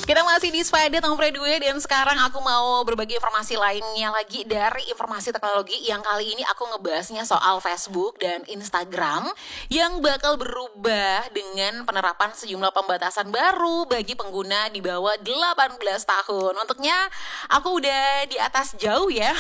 Kita masih di Spade Nomor 2 dan sekarang aku mau berbagi informasi lainnya lagi dari informasi teknologi yang kali ini aku ngebahasnya soal Facebook dan Instagram yang bakal berubah dengan penerapan sejumlah pembatasan baru bagi pengguna di bawah 18 tahun. Untuknya aku udah di atas jauh ya.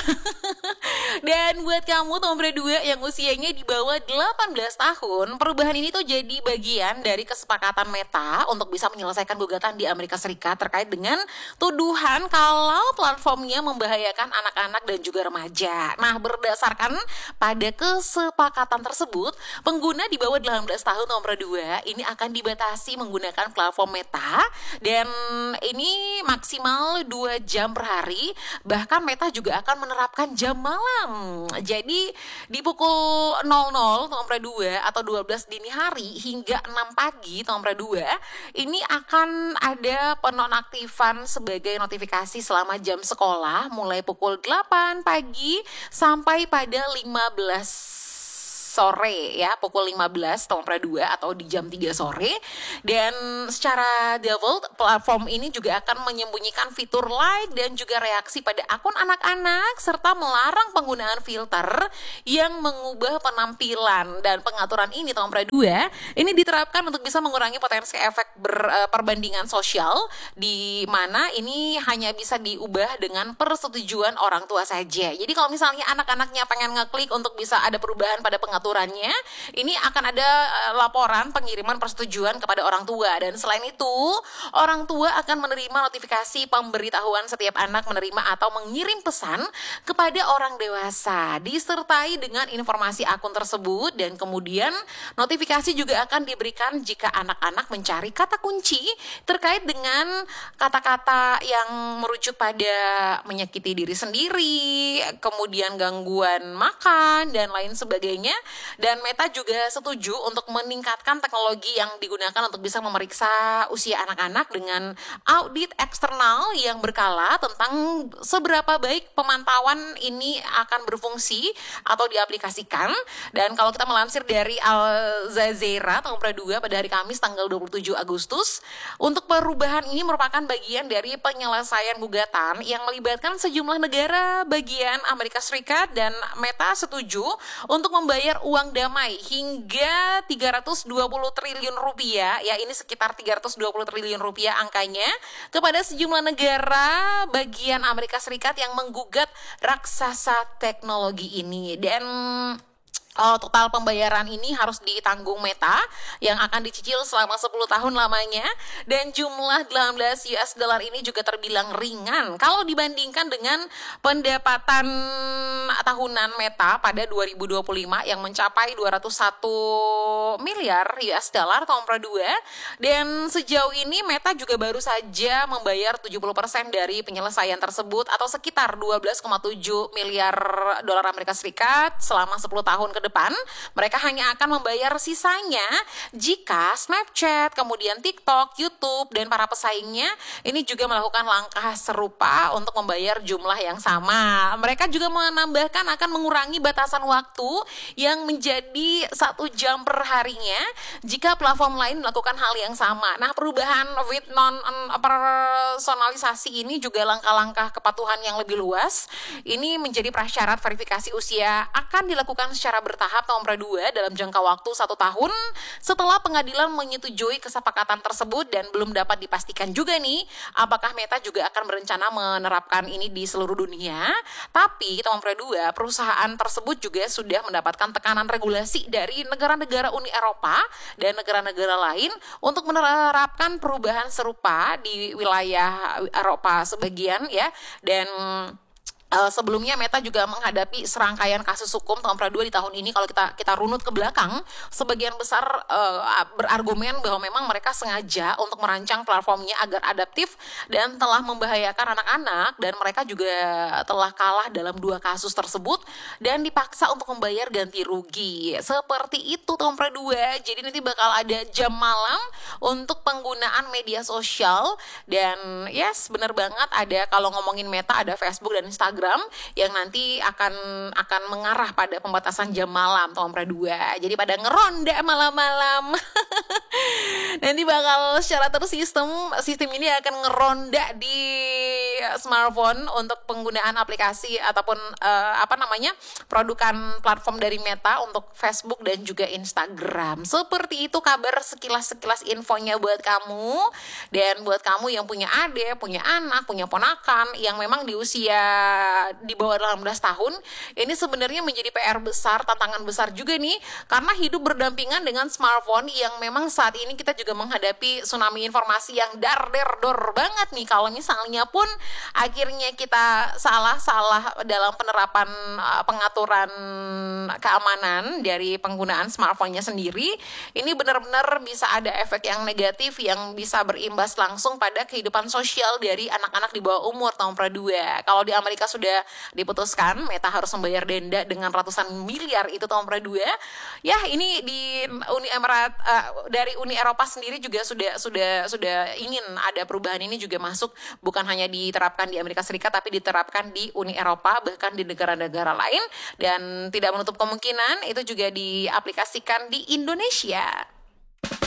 Dan buat kamu nomor 2 yang usianya di bawah 18 tahun, perubahan ini tuh jadi bagian dari kesepakatan Meta untuk bisa menyelesaikan gugatan di Amerika Serikat terkait dengan tuduhan kalau platformnya membahayakan anak-anak dan juga remaja. Nah, berdasarkan pada kesepakatan tersebut, pengguna di bawah 18 tahun nomor 2 ini akan dibatasi menggunakan platform Meta dan ini maksimal 2 jam per hari. Bahkan Meta juga akan menerapkan jam malam. Jadi di pukul 00 nomor 2 atau 12 dini hari hingga 6 pagi nomor 2 ini akan ada penonaktifan sebagai notifikasi selama jam sekolah mulai pukul 8 pagi sampai pada 15 sore ya, pukul 15 nomor 2 atau di jam 3 sore. Dan secara default platform ini juga akan menyembunyikan fitur like dan juga reaksi pada akun anak-anak serta melarang penggunaan filter yang mengubah penampilan. Dan pengaturan ini nomor 2 ini diterapkan untuk bisa mengurangi potensi efek perbandingan sosial di mana ini hanya bisa diubah dengan persetujuan orang tua saja. Jadi kalau misalnya anak-anaknya pengen ngeklik untuk bisa ada perubahan pada pengaturannya, ini akan ada laporan pengiriman persetujuan kepada orang tua. Dan selain itu, orang tua akan menerima notifikasi pemberitahuan setiap anak menerima atau mengirim pesan kepada orang dewasa disertai dengan informasi akun tersebut. Dan kemudian notifikasi juga akan diberikan jika anak-anak mencari kata kunci terkait dengan kata-kata yang merujuk pada menyakiti diri sendiri, kemudian gangguan makan dan lain sebagainya. Dan Meta juga setuju untuk meningkatkan teknologi yang digunakan untuk bisa memeriksa usia anak-anak dengan audit eksternal yang berkala tentang seberapa baik pemantauan ini akan berfungsi atau diaplikasikan. Dan kalau kita melansir dari Al Jazeera nomor 2 pada hari Kamis tanggal 27 Agustus, untuk perubahan ini merupakan bagian dari penyelesaian gugatan yang melibatkan sejumlah negara bagian Amerika Serikat, dan Meta setuju untuk membayar uang damai hingga 320 triliun rupiah, ya ini sekitar 320 triliun rupiah angkanya, kepada sejumlah negara bagian Amerika Serikat yang menggugat raksasa teknologi ini. Dan total pembayaran ini harus ditanggung Meta yang akan dicicil selama 10 tahun lamanya, dan jumlah 18 US dollar ini juga terbilang ringan kalau dibandingkan dengan pendapatan tahunan Meta pada 2025 yang mencapai 201 miliar US dollar nomor 2. Dan sejauh ini Meta juga baru saja membayar 70% dari penyelesaian tersebut atau sekitar 12,7 miliar dolar Amerika Serikat selama 10 tahun ke depan. Mereka hanya akan membayar sisanya jika Snapchat, kemudian TikTok, YouTube, dan para pesaingnya ini juga melakukan langkah serupa untuk membayar jumlah yang sama. Mereka juga menambahkan akan mengurangi batasan waktu yang menjadi 1 jam per harinya jika platform lain melakukan hal yang sama. Nah, perubahan with non-personalisasi ini juga langkah-langkah kepatuhan yang lebih luas. Ini menjadi prasyarat verifikasi usia akan dilakukan secara bertahap nomor 2 dalam jangka waktu 1 tahun setelah pengadilan menyetujui kesepakatan tersebut. Dan belum dapat dipastikan juga nih apakah Meta juga akan berencana menerapkan ini di seluruh dunia. Tapi nomor 2 perusahaan tersebut juga sudah mendapatkan tekanan regulasi dari negara-negara Uni Eropa dan negara-negara lain untuk menerapkan perubahan serupa di wilayah Eropa sebagian ya. Dan sebelumnya Meta juga menghadapi serangkaian kasus hukum nomor 2 di tahun ini. Kalau kita runut ke belakang, sebagian besar berargumen bahwa memang mereka sengaja untuk merancang platformnya agar adaptif dan telah membahayakan anak-anak, dan mereka juga telah kalah dalam 2 kasus tersebut dan dipaksa untuk membayar ganti rugi. Seperti itu nomor 2. Jadi nanti bakal ada jam malam untuk penggunaan media sosial. Dan yes, bener banget, ada, kalau ngomongin Meta ada Facebook dan Instagram Instagram yang nanti akan mengarah pada pembatasan jam malam tahun 2. Jadi pada ngeronda malam-malam. Nanti bakal secara sistem ini akan ngeronda di smartphone untuk penggunaan aplikasi ataupun produkan platform dari Meta untuk Facebook dan juga Instagram. Seperti itu kabar sekilas infonya buat kamu. Dan buat kamu yang punya adik, punya anak, punya ponakan yang memang di usia di bawah 18 tahun, ini sebenarnya menjadi PR besar, tantangan besar juga nih, karena hidup berdampingan dengan smartphone yang memang saat ini kita juga menghadapi tsunami informasi yang dar-der-dor banget nih. Kalau misalnya pun akhirnya kita salah dalam penerapan pengaturan keamanan dari penggunaan smartphone-nya sendiri, ini benar-benar bisa ada efek yang negatif yang bisa berimbas langsung pada kehidupan sosial dari anak-anak di bawah umur tahun 2. Kalau di Amerika sudah diputuskan Meta harus membayar denda dengan ratusan miliar itu tahun 2. Ya, ini di dari Uni Eropa sendiri juga sudah ingin ada perubahan ini juga masuk, bukan hanya diterapkan di Amerika Serikat tapi diterapkan di Uni Eropa bahkan di negara-negara lain, dan tidak menutup kemungkinan itu juga diaplikasikan di Indonesia.